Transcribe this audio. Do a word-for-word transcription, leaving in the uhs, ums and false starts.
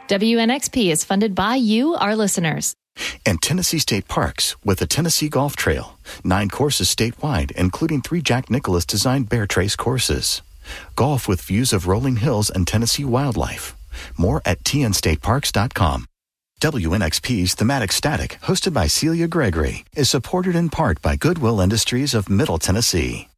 W N X P is funded by you, our listeners. And Tennessee State Parks with the Tennessee Golf Trail. Nine courses statewide, including three Jack Nicklaus-designed Bear Trace courses. Golf with views of rolling hills and Tennessee wildlife. More at T N state parks dot com. W N X P's Thematic Static, hosted by Celia Gregory, is supported in part by Goodwill Industries of Middle Tennessee.